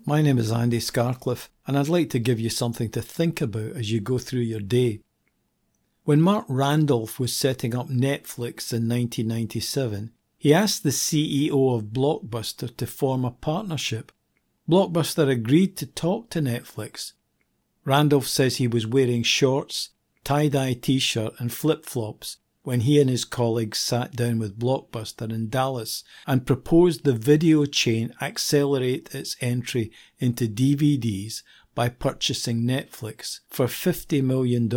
My name is Andy Scarcliffe, and I'd like to give you something to think about as you go through your day. When Mark Randolph was setting up Netflix in 1997, he asked the CEO of Blockbuster to form a partnership. Blockbuster agreed to talk to Netflix. Randolph says he was wearing shorts, tie-dye t-shirt and flip-flops when he and his colleagues sat down with Blockbuster in Dallas and proposed the video chain accelerate its entry into DVDs by purchasing Netflix for $50 million.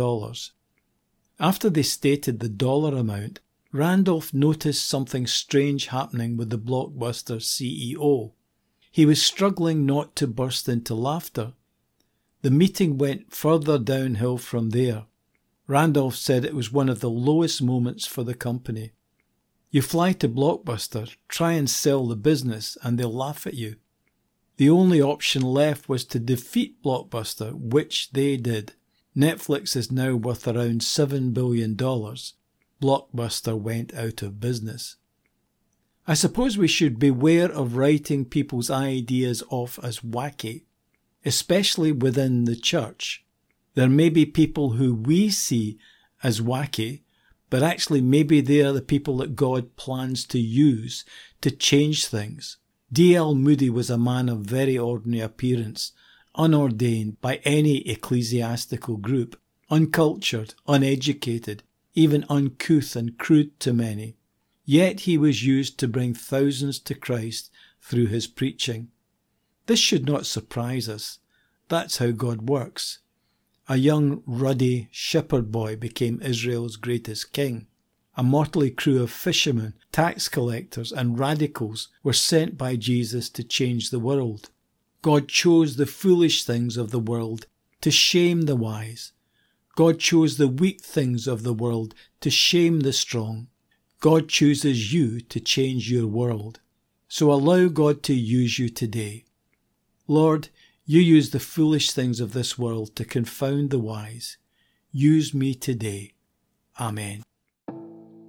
After they stated the dollar amount, Randolph noticed something strange happening with the Blockbuster CEO. He was struggling not to burst into laughter. The meeting went further downhill from there. Randolph said it was one of the lowest moments for the company. You fly to Blockbuster, try and sell the business, and they'll laugh at you. The only option left was to defeat Blockbuster, which they did. Netflix is now worth around $7 billion. Blockbuster went out of business. I suppose we should beware of writing people's ideas off as wacky, especially within the church. There may be people who we see as wacky, but actually maybe they are the people that God plans to use to change things. D.L. Moody was a man of very ordinary appearance, unordained by any ecclesiastical group, uncultured, uneducated, even uncouth and crude to many. Yet he was used to bring thousands to Christ through his preaching. This should not surprise us. That's how God works. A young, ruddy shepherd boy became Israel's greatest king. A motley crew of fishermen, tax collectors, and radicals were sent by Jesus to change the world. God chose the foolish things of the world to shame the wise. God chose the weak things of the world to shame the strong. God chooses you to change your world. So allow God to use you today. Lord, you use the foolish things of this world to confound the wise. Use me today. Amen.